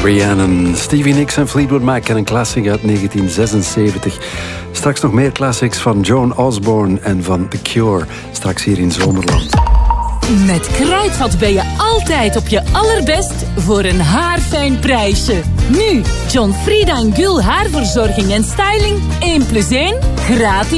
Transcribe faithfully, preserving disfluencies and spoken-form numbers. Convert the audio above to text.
Rhiannon, Stevie Nicks en Fleetwood Mac en een classic uit negentien zesenzeventig. Straks nog meer classics van Joan Osborne en van The Cure. Straks hier in Zomerland. Met Kruidvat ben je altijd op je allerbest voor een haarfijn prijsje. Nu, John Frieda en Gul haarverzorging en styling één plus één gratis.